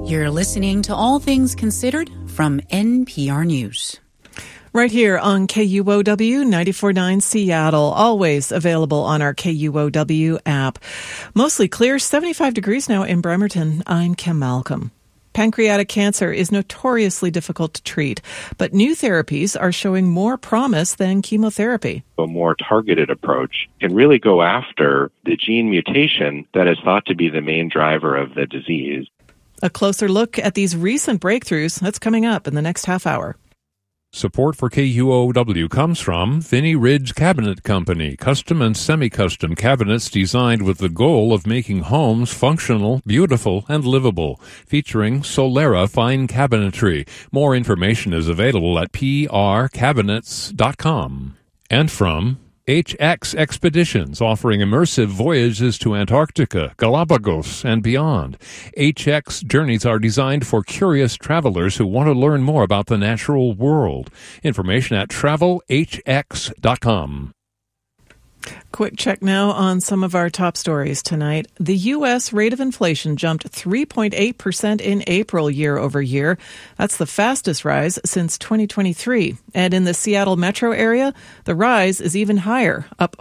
You're listening to All Things Considered from NPR News. Right here on KUOW 94.9 Seattle, always available on our KUOW app. Mostly clear, 75 degrees now in Bremerton. I'm Kim Malcolm. Pancreatic cancer is notoriously difficult to treat, but new therapies are showing more promise than chemotherapy. A more targeted approach can really go after the gene mutation that is thought to be the main driver of the disease. A closer look at these recent breakthroughs, that's coming up in the next half hour. Support for KUOW comes from Finney Ridge Cabinet Company, custom and semi-custom cabinets designed with the goal of making homes functional, beautiful, and livable, featuring Solera fine cabinetry. More information is available at prcabinets.com. And from HX Expeditions, offering immersive voyages to Antarctica, Galapagos, and beyond. HX journeys are designed for curious travelers who want to learn more about the natural world. Information at travelhx.com. Quick check now on some of our top stories tonight. The U.S. rate of inflation jumped 3.8% in April year over year. That's the fastest rise since 2023. And in the Seattle metro area, the rise is even higher, up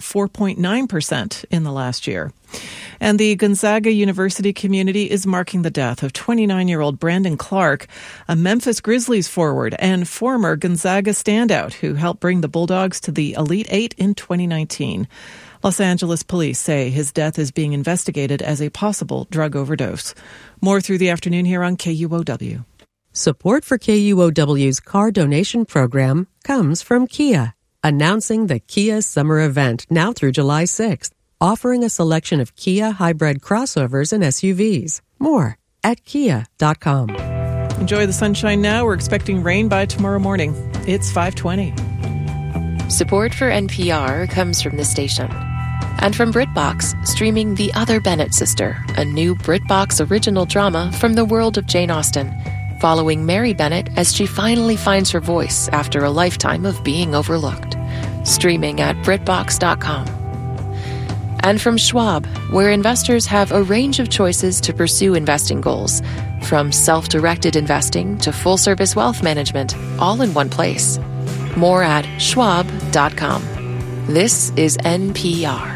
4.9% in the last year. And the Gonzaga University community is marking the death of 29-year-old Brandon Clark, a Memphis Grizzlies forward and former Gonzaga standout who helped bring the Bulldogs to the Elite Eight in 2019. Los Angeles police say his death is being investigated as a possible drug overdose. More through the afternoon here on KUOW. Support for KUOW's car donation program comes from Kia, announcing the Kia Summer Event now through July 6th. Offering a selection of Kia hybrid crossovers and SUVs. More at kia.com. Enjoy the sunshine now. We're expecting rain by tomorrow morning. It's 5:20. Support for NPR comes from the station. And from BritBox, streaming The Other Bennett Sister, a new BritBox original drama from the world of Jane Austen, following Mary Bennett as she finally finds her voice after a lifetime of being overlooked. Streaming at BritBox.com. And from Schwab, where investors have a range of choices to pursue investing goals, from self-directed investing to full-service wealth management, all in one place. More at schwab.com. This is NPR.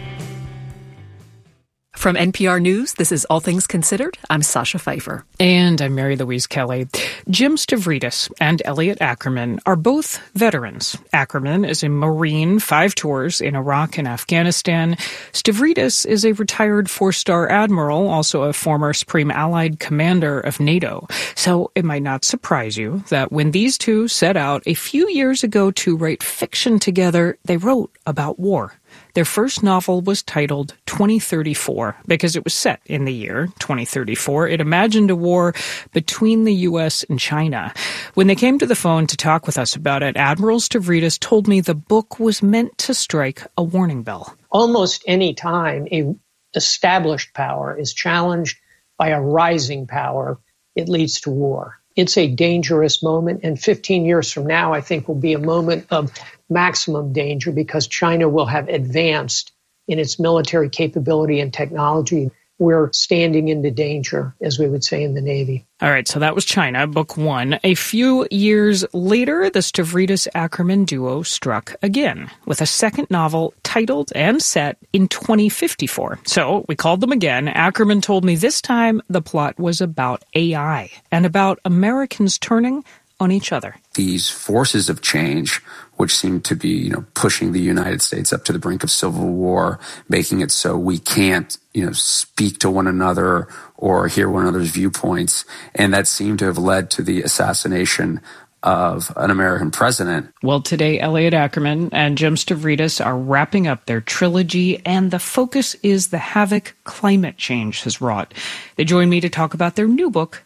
From NPR News, this is All Things Considered. I'm Sasha Pfeiffer. And I'm Mary Louise Kelly. Jim Stavridis and Elliot Ackerman are both veterans. Ackerman is a Marine, 5 tours in Iraq and Afghanistan. Stavridis is a retired 4-star admiral, also a former Supreme Allied Commander of NATO. So it might not surprise you that when these two set out a few years ago to write fiction together, they wrote about war. Their first novel was titled 2034 because it was set in the year 2034. It imagined a war between the U.S. and China. When they came to the phone to talk with us about it, Admiral Stavridis told me the book was meant to strike a warning bell. Almost any time an established power is challenged by a rising power, it leads to war. It's a dangerous moment, and 15 years from now, I think, will be a moment of maximum danger because China will have advanced in its military capability and technology. We're standing into danger, as we would say in the Navy. All right, so that was China, book 1. A few years later, the Stavridis-Ackerman duo struck again with a second novel titled and set in 2054. So we called them again. Ackerman told me this time the plot was about AI and about Americans turning on each other. These forces of change, which seem to be, pushing the United States up to the brink of civil war, making it so we can't, speak to one another or hear one another's viewpoints. And that seemed to have led to the assassination of an American president. Well, today, Elliot Ackerman and Jim Stavridis are wrapping up their trilogy, and the focus is the havoc climate change has wrought. They join me to talk about their new book,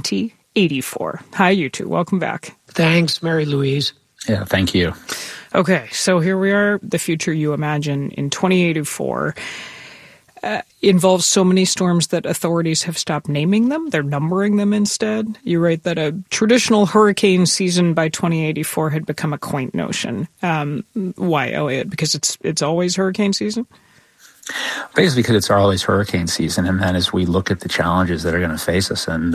2084. Hi, you two. Welcome back. Thanks, Mary Louise. Yeah, thank you. Okay, so here we are. The future you imagine in 2084 involves so many storms that authorities have stopped naming them. They're numbering them instead. You write that a traditional hurricane season by 2084 had become a quaint notion. Why, Elliot? Because it's always hurricane season? Basically, because it's always hurricane season, and then as we look at the challenges that are going to face us in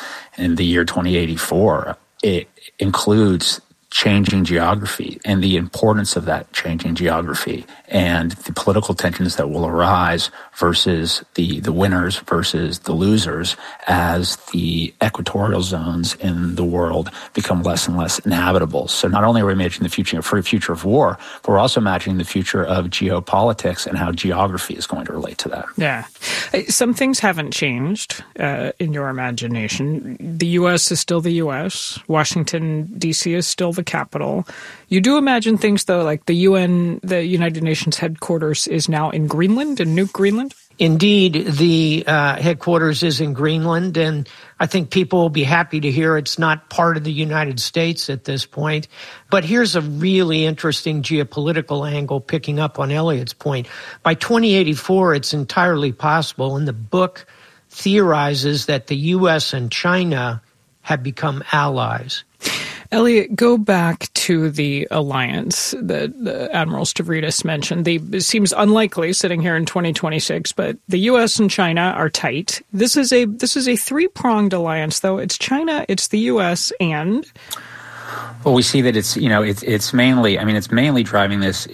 the year 2084, it includes changing geography and the importance of that changing geography and the political tensions that will arise versus the winners versus the losers as the equatorial zones in the world become less and less inhabitable. So not only are we imagining the future of war, but we're also imagining the future of geopolitics and how geography is going to relate to that. Yeah. Some things haven't changed in your imagination. The U.S. is still the U.S. Washington, D.C. is still the capital. You do imagine things, though, like the UN, the United Nations headquarters is now in Greenland, in Nuuk, Greenland? Indeed, the headquarters is in Greenland, and I think people will be happy to hear it's not part of the United States at this point. But here's a really interesting geopolitical angle picking up on Elliot's point. By 2084, it's entirely possible, and the book theorizes that the U.S. and China have become allies. Elliot, go back to the alliance that Admiral Stavridis mentioned. It seems unlikely sitting here in 2026, but the U.S. and China are tight. This is a three-pronged alliance, though. It's China, it's the U.S., and... Well, we see that it's mainly driving this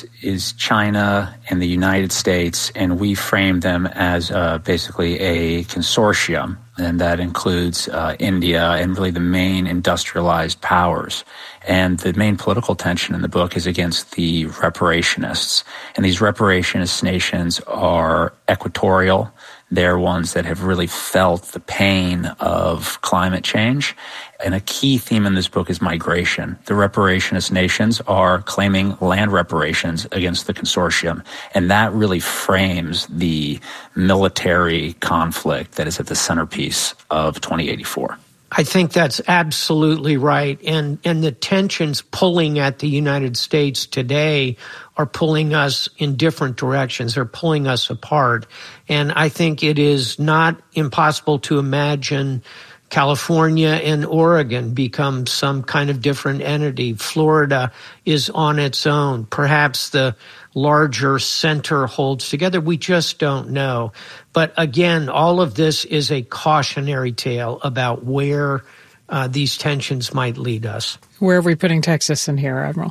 is China and the United States, and we frame them as basically a consortium, and that includes India and really the main industrialized powers. And the main political tension in the book is against the reparationists, and these reparationist nations are equatorial. They're ones that have really felt the pain of climate change. And a key theme in this book is migration. The reparationist nations are claiming land reparations against the consortium. And that really frames the military conflict that is at the centerpiece of 2084. I think that's absolutely right. And the tensions pulling at the United States today are pulling us in different directions. They're pulling us apart. And I think it is not impossible to imagine California and Oregon become some kind of different entity. Florida is on its own. Perhaps the larger center holds together. We just don't know. But again, all of this is a cautionary tale about where these tensions might lead us. Where are we putting Texas in here, Admiral?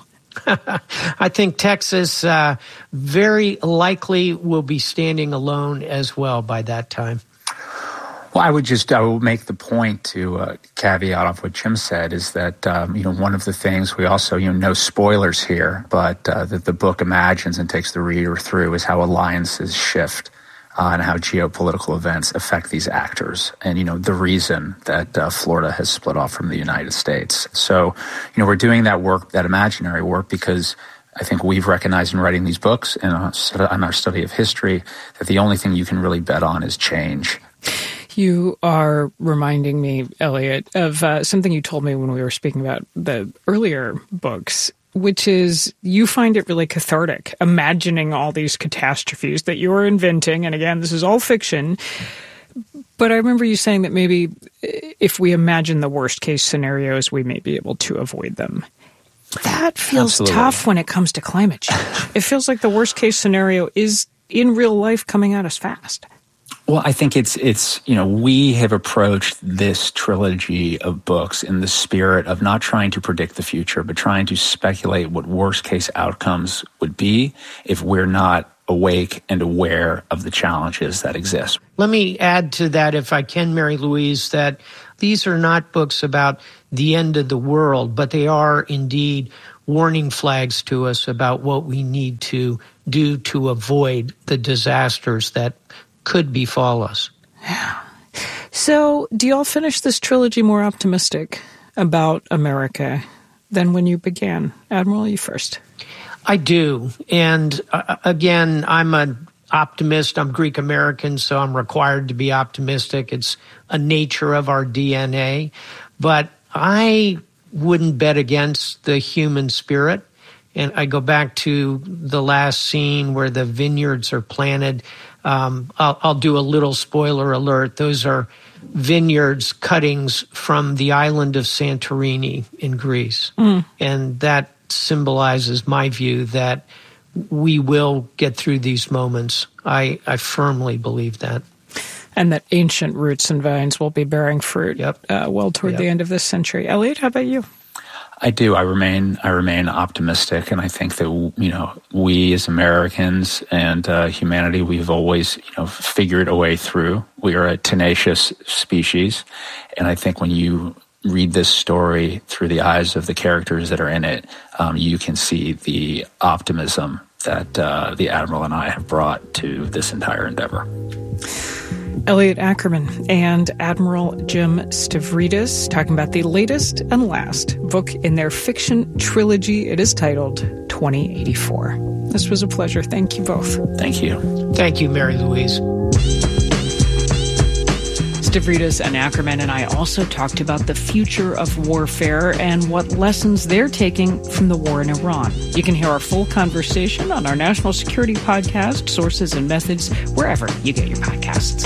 I think Texas very likely will be standing alone as well by that time. Well, I will make the point to caveat off what Jim said is that, one of the things we also, no spoilers here, but that the book imagines and takes the reader through is how alliances shift and how geopolitical events affect these actors. And, the reason that Florida has split off from the United States. So, we're doing that work, that imaginary work, because I think we've recognized in writing these books and on our study of history that the only thing you can really bet on is change. You are reminding me, Elliot, of something you told me when we were speaking about the earlier books, which is you find it really cathartic, imagining all these catastrophes that you're inventing. And again, this is all fiction. But I remember you saying that maybe if we imagine the worst case scenarios, we may be able to avoid them. That feels Absolutely. tough when it comes to climate change. It feels like the worst case scenario is in real life coming at us fast. Well, I think it's we have approached this trilogy of books in the spirit of not trying to predict the future, but trying to speculate what worst case outcomes would be if we're not awake and aware of the challenges that exist. Let me add to that, if I can, Mary Louise, that these are not books about the end of the world, but they are indeed warning flags to us about what we need to do to avoid the disasters that could befall us. Yeah. So, do you all finish this trilogy more optimistic about America than when you began? Admiral, you first. I do. And again, I'm an optimist. I'm Greek American, so I'm required to be optimistic. It's a nature of our DNA. But I wouldn't bet against the human spirit. And I go back to the last scene where the vineyards are planted. I'll do a little spoiler alert. Those are vineyards cuttings from the island of Santorini in Greece. And that symbolizes my view that we will get through these moments. I firmly believe that. And that ancient roots and vines will be bearing fruit well toward the end of this century. Elliot, how about you? I do. I remain optimistic, and I think that we as Americans and humanity, we've always figured a way through. We are a tenacious species, and I think when you read this story through the eyes of the characters that are in it, you can see the optimism that the Admiral and I have brought to this entire endeavor. Elliot Ackerman and Admiral Jim Stavridis talking about the latest and last book in their fiction trilogy. It is titled 2084. This was a pleasure. Thank you both. Thank you. Thank you, Mary Louise. Stavridis and Ackerman and I also talked about the future of warfare and what lessons they're taking from the war in Iran. You can hear our full conversation on our National Security Podcast, Sources and Methods, wherever you get your podcasts.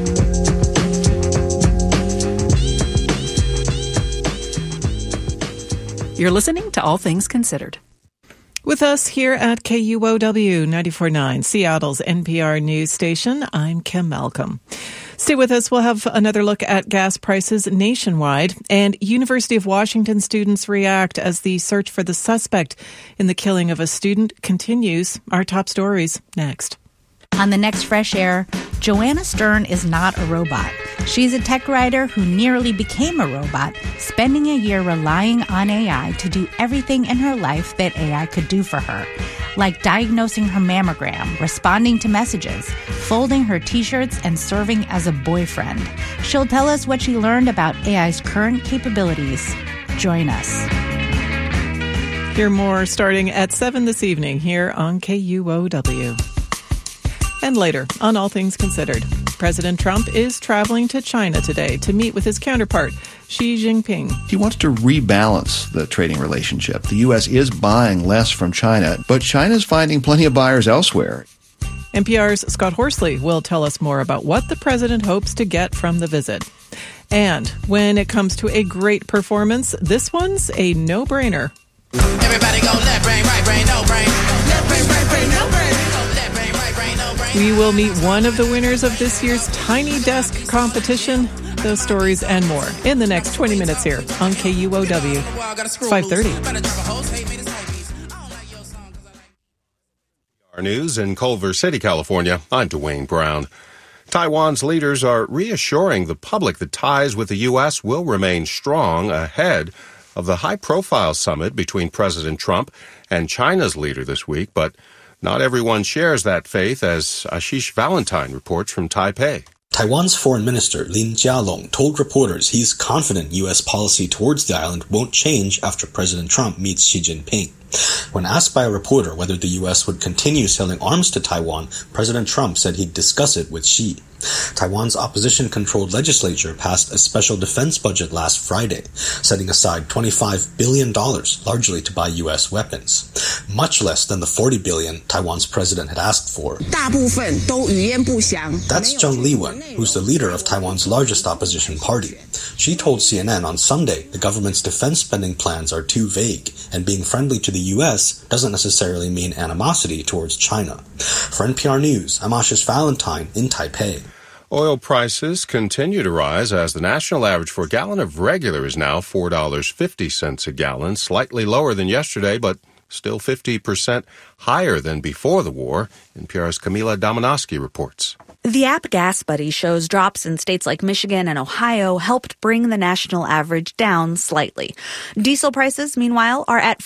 You're listening to All Things Considered. With us here at KUOW 94.9, Seattle's NPR news station, I'm Kim Malcolm. Stay with us. We'll have another look at gas prices nationwide, and University of Washington students react as the search for the suspect in the killing of a student continues. Our top stories next. On the next Fresh Air, Joanna Stern is not a robot. She's a tech writer who nearly became a robot, spending a year relying on AI to do everything in her life that AI could do for her, like diagnosing her mammogram, responding to messages, folding her t-shirts, and serving as a boyfriend. She'll tell us what she learned about AI's current capabilities. Join us. Hear more starting at 7 this evening here on KUOW. And later on All Things Considered, President Trump is traveling to China today to meet with his counterpart, Xi Jinping. He wants to rebalance the trading relationship. The U.S. is buying less from China, but China's finding plenty of buyers elsewhere. NPR's Scott Horsley will tell us more about what the president hopes to get from the visit. And when it comes to a great performance, this one's a no-brainer. Everybody go left brain, right brain, no brain. Left brain, right brain, no brain. Left brain, right brain, no brain. We will meet one of the winners of this year's Tiny Desk competition. Those stories and more in the next 20 minutes here on KUOW 530. Our news in Culver City, California. I'm Dwayne Brown. Taiwan's leaders are reassuring the public that ties with the U.S. will remain strong ahead of the high-profile summit between President Trump and China's leader this week, but not everyone shares that faith, as Ashish Valentine reports from Taipei. Taiwan's Foreign Minister Lin Jialong told reporters he's confident U.S. policy towards the island won't change after President Trump meets Xi Jinping. When asked by a reporter whether the U.S. would continue selling arms to Taiwan, President Trump said he'd discuss it with Xi. Taiwan's opposition-controlled legislature passed a special defense budget last Friday, setting aside $25 billion, largely to buy U.S. weapons, much less than the $40 billion Taiwan's president had asked for. That's Zheng Liwen, who's the leader of Taiwan's largest opposition party. She told CNN on Sunday the government's defense spending plans are too vague, and being friendly to the U.S. doesn't necessarily mean animosity towards China. For NPR News, I'm Ashish Valentine in Taipei. Oil prices continue to rise as the national average for a gallon of regular is now $4.50 a gallon, slightly lower than yesterday, but still 50% higher than before the war. NPR's Camila Dominowski reports. The app Gas Buddy shows drops in states like Michigan and Ohio helped bring the national average down slightly. Diesel prices, meanwhile, are at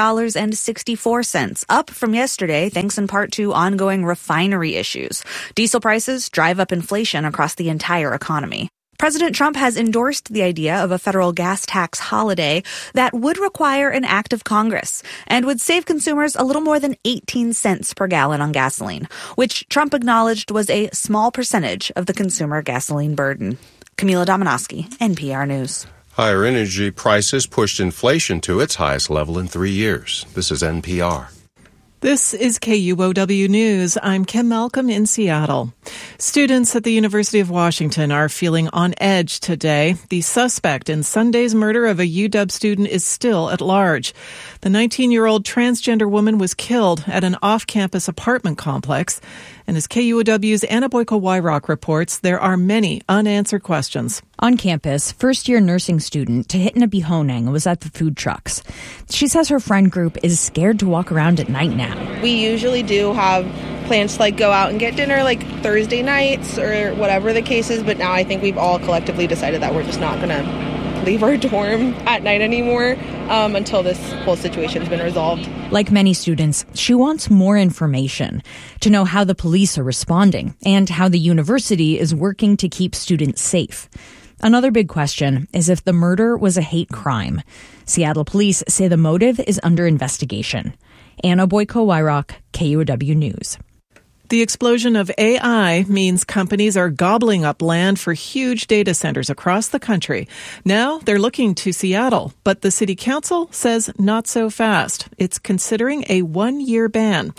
$5.64, up from yesterday thanks in part to ongoing refinery issues. Diesel prices drive up inflation across the entire economy. President Trump has endorsed the idea of a federal gas tax holiday that would require an act of Congress and would save consumers a little more than 18 cents per gallon on gasoline, which Trump acknowledged was a small percentage of the consumer gasoline burden. Camila Dominowski, NPR News. Higher energy prices pushed inflation to its highest level in 3 years. This is NPR. This is KUOW News. I'm Kim Malcolm in Seattle. Students at the University of Washington are feeling on edge today. The suspect in Sunday's murder of a UW student is still at large. The 19-year-old transgender woman was killed at an off-campus apartment complex. And as KUOW's Anna Boyko-Wyrock reports, there are many unanswered questions. On campus, first-year nursing student Tahitna Bihonang was at the food trucks. She says her friend group is scared to walk around at night now. We usually do have plans to go out and get dinner Thursday nights or whatever the case is, but now I think we've all collectively decided that we're just not going to leave our dorm at night anymore until this whole situation has been resolved. Like many students, she wants more information to know how the police are responding and how the university is working to keep students safe. Another big question is if the murder was a hate crime. Seattle police say the motive is under investigation. Anna Boyko-Wyrock, KUOW News. The explosion of AI means companies are gobbling up land for huge data centers across the country. Now they're looking to Seattle, but the city council says not so fast. It's considering a 1-year ban.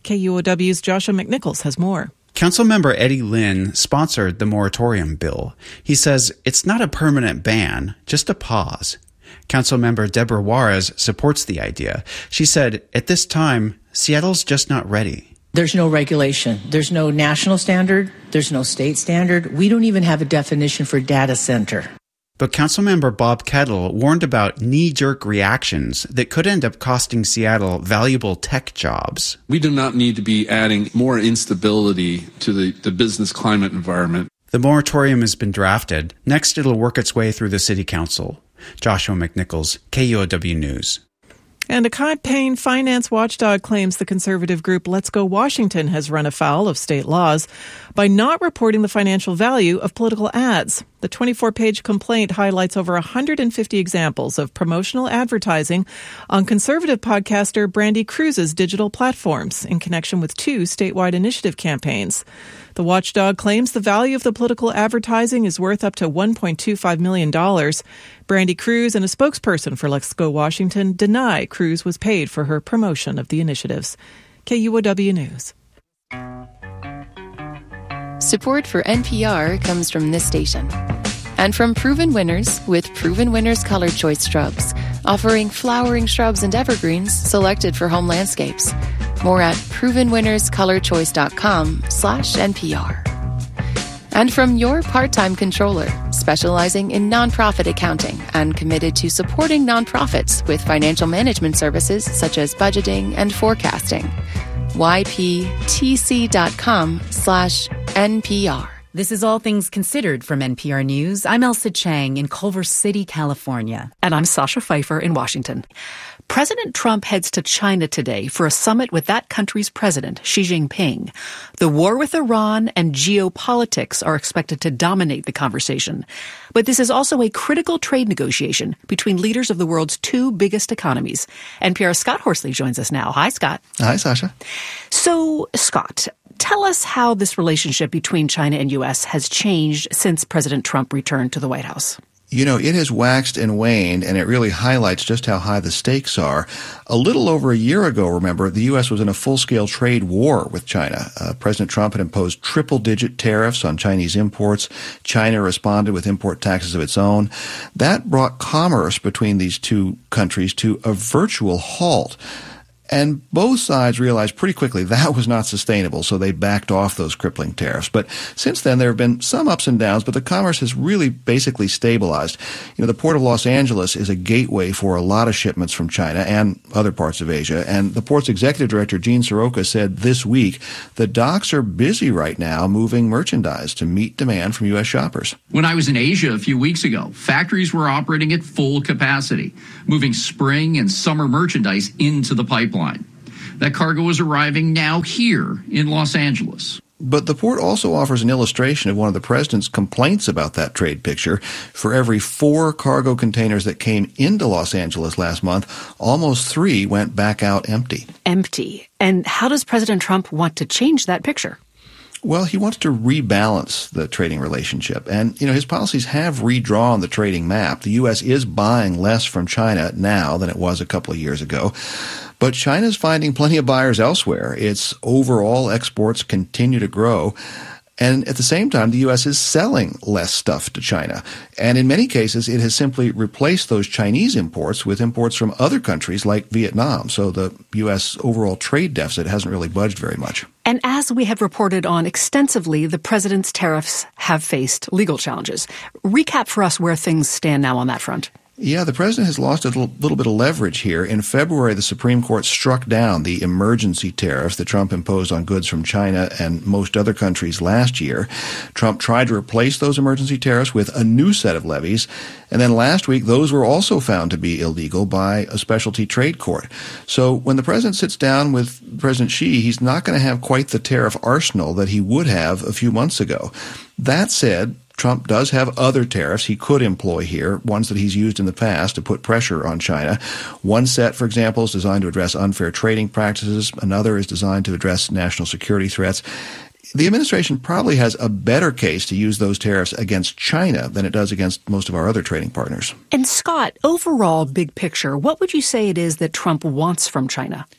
KUOW's Joshua McNichols has more. Councilmember Eddie Lin sponsored the moratorium bill. He says it's not a permanent ban, just a pause. Councilmember Deborah Juarez supports the idea. She said, at this time, Seattle's just not ready. There's no regulation. There's no national standard. There's no state standard. We don't even have a definition for data center. But Councilmember Bob Kettle warned about knee-jerk reactions that could end up costing Seattle valuable tech jobs. We do not need to be adding more instability to the business climate environment. The moratorium has been drafted. Next, it'll work its way through the city council. Joshua McNichols, KUOW News. And a campaign finance watchdog claims the conservative group Let's Go Washington has run afoul of state laws by not reporting the financial value of political ads. The 24-page complaint highlights over 150 examples of promotional advertising on conservative podcaster Brandy Cruz's digital platforms in connection with 2 statewide initiative campaigns. The watchdog claims the value of the political advertising is worth up to $1.25 million. Brandy Cruz and a spokesperson for Let's Go Washington deny Cruz was paid for her promotion of the initiatives. KUOW News. Support for NPR comes from this station and from Proven Winners with Proven Winners Color Choice Shrubs, offering flowering shrubs and evergreens selected for home landscapes. More at provenwinnerscolorchoice.com/NPR. And from Your Part-Time Controller, specializing in nonprofit accounting and committed to supporting nonprofits with financial management services such as budgeting and forecasting. YPTC.com/NPR. This is All Things Considered from NPR News. I'm Elsa Chang in Culver City, California. And I'm Sasha Pfeiffer in Washington. President Trump heads to China today for a summit with that country's president, Xi Jinping. The war with Iran and geopolitics are expected to dominate the conversation. But this is also a critical trade negotiation between leaders of the world's 2 biggest economies. NPR's Scott Horsley joins us now. Hi, Scott. Hi, Sasha. So, Scott, tell us how this relationship between China and U.S. has changed since President Trump returned to the White House. You know, it has waxed and waned, and it really highlights just how high the stakes are. A little over a year ago, remember, the U.S. was in a full-scale trade war with China. President Trump had imposed triple-digit tariffs on Chinese imports. China responded with import taxes of its own. That brought commerce between these 2 countries to a virtual halt. And both sides realized pretty quickly that was not sustainable, so they backed off those crippling tariffs. But since then, there have been some ups and downs, but the commerce has really basically stabilized. You know, the Port of Los Angeles is a gateway for a lot of shipments from China and other parts of Asia. And the port's executive director, Gene Soroka, said this week the docks are busy right now moving merchandise to meet demand from U.S. shoppers. When I was in Asia a few weeks ago, factories were operating at full capacity, moving spring and summer merchandise into the pipeline. That cargo is arriving now here in Los Angeles. But the port also offers an illustration of one of the president's complaints about that trade picture. For every 4 cargo containers that came into Los Angeles last month, almost 3 went back out empty. Empty. And how does President Trump want to change that picture? Well, he wants to rebalance the trading relationship. And, you know, his policies have redrawn the trading map. The U.S. is buying less from China now than it was a couple of years ago. But China's finding plenty of buyers elsewhere. Its overall exports continue to grow. And at the same time, the U.S. is selling less stuff to China. And in many cases, it has simply replaced those Chinese imports with imports from other countries like Vietnam. So the U.S. overall trade deficit hasn't really budged very much. And as we have reported on extensively, the president's tariffs have faced legal challenges. Recap for us where things stand now on that front. Yeah, the president has lost a little bit of leverage here. In February, the Supreme Court struck down the emergency tariffs that Trump imposed on goods from China and most other countries last year. Trump tried to replace those emergency tariffs with a new set of levies. And then last week, those were also found to be illegal by a specialty trade court. So when the president sits down with President Xi, he's not going to have quite the tariff arsenal that he would have a few months ago. That said, Trump does have other tariffs he could employ here, ones that he's used in the past to put pressure on China. One set, for example, is designed to address unfair trading practices. Another is designed to address national security threats. The administration probably has a better case to use those tariffs against China than it does against most of our other trading partners. And Scott, overall, big picture, what would you say it is that Trump wants from China?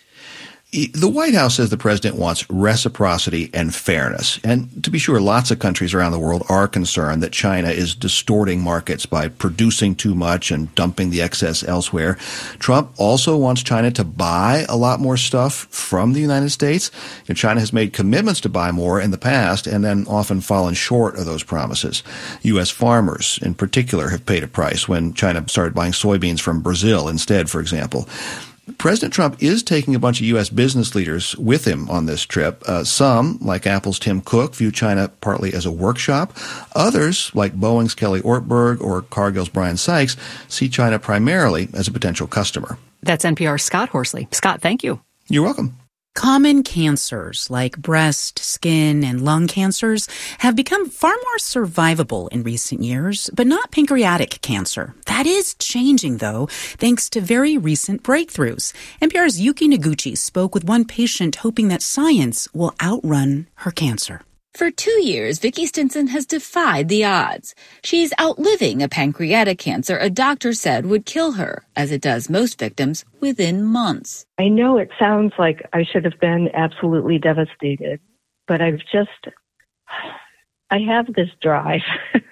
The White House says the president wants reciprocity and fairness. And to be sure, lots of countries around the world are concerned that China is distorting markets by producing too much and dumping the excess elsewhere. Trump also wants China to buy a lot more stuff from the United States. China has made commitments to buy more in the past and then often fallen short of those promises. U.S. farmers, in particular, have paid a price when China started buying soybeans from Brazil instead, for example. President Trump is taking a bunch of U.S. business leaders with him on this trip. Some, like Apple's Tim Cook, view China partly as a workshop. Others, like Boeing's Kelly Ortberg or Cargill's Brian Sykes, see China primarily as a potential customer. That's NPR's Scott Horsley. Scott, thank you. You're welcome. Common cancers like breast, skin, and lung cancers have become far more survivable in recent years, but not pancreatic cancer. That is changing, though, thanks to very recent breakthroughs. NPR's Yuki Noguchi spoke with one patient hoping that science will outrun her cancer. For 2 years, Vicki Stinson has defied the odds. She's outliving a pancreatic cancer a doctor said would kill her, as it does most victims, within months. I know it sounds like I should have been absolutely devastated, but I have this drive,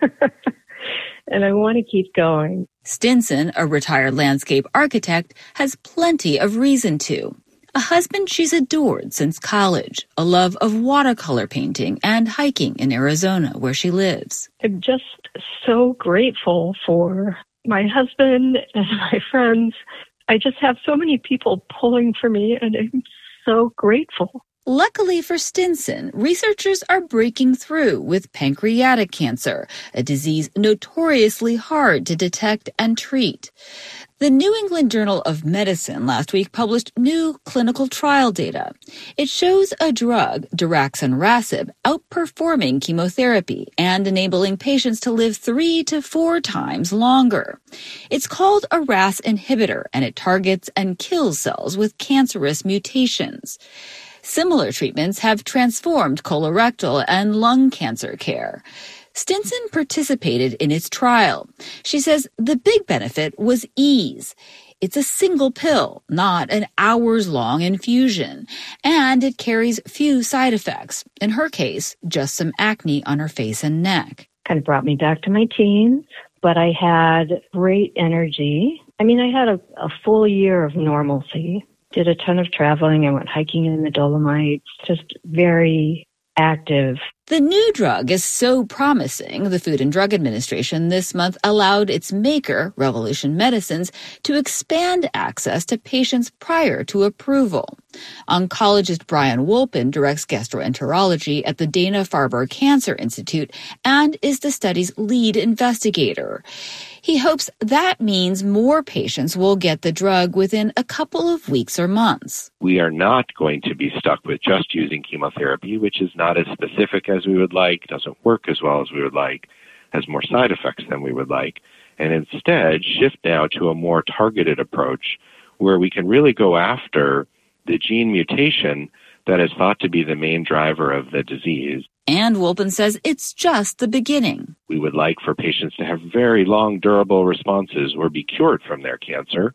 and I want to keep going. Stinson, a retired landscape architect, has plenty of reason to. A husband she's adored since college, a love of watercolor painting and hiking in Arizona where she lives. I'm just so grateful for my husband and my friends. I just have so many people pulling for me, and I'm so grateful. Luckily for Stinson, researchers are breaking through with pancreatic cancer, a disease notoriously hard to detect and treat. The New England Journal of Medicine last week published new clinical trial data. It shows a drug, daraxonrasib, outperforming chemotherapy and enabling patients to live 3 to 4 times longer. It's called a RAS inhibitor, and it targets and kills cells with cancerous mutations. Similar treatments have transformed colorectal and lung cancer care. Stinson participated in its trial. She says the big benefit was ease. It's a single pill, not an hours-long infusion, and it carries few side effects. In her case, just some acne on her face and neck. Kind of brought me back to my teens, but I had great energy. I mean, I had a full year of normalcy. Did a ton of traveling. I went hiking in the Dolomites, just very active. The new drug is so promising, the Food and Drug Administration this month allowed its maker, Revolution Medicines, to expand access to patients prior to approval. Oncologist Brian Wolpin directs gastroenterology at the Dana-Farber Cancer Institute and is the study's lead investigator. He hopes that means more patients will get the drug within a couple of weeks or months. We are not going to be stuck with just using chemotherapy, which is not as specific as we would like, doesn't work as well as we would like, has more side effects than we would like, and instead shift now to a more targeted approach where we can really go after the gene mutation that is thought to be the main driver of the disease. And Wolpin says it's just the beginning. We would like for patients to have very long, durable responses or be cured from their cancer.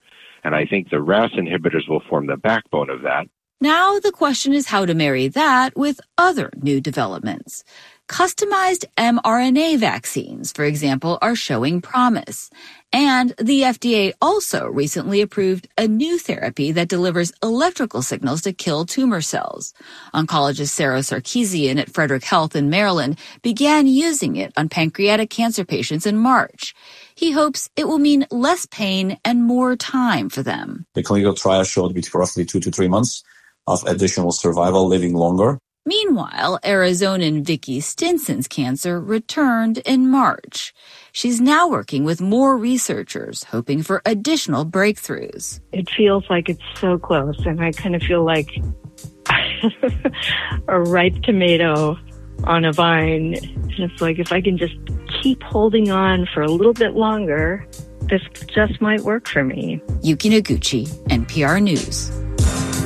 And I think the RAS inhibitors will form the backbone of that. Now the question is how to marry that with other new developments. Customized mRNA vaccines, for example, are showing promise. And the FDA also recently approved a new therapy that delivers electrical signals to kill tumor cells. Oncologist Sarah Sarkeesian at Frederick Health in Maryland began using it on pancreatic cancer patients in March. He hopes it will mean less pain and more time for them. The clinical trial showed between roughly 2 to 3 months of additional survival, living longer. Meanwhile, Arizonan Vicki Stinson's cancer returned in March. She's now working with more researchers, hoping for additional breakthroughs. It feels like it's so close, and I kind of feel like a ripe tomato on a vine. And it's like, if I can just keep holding on for a little bit longer, this just might work for me. Yuki Noguchi, NPR News.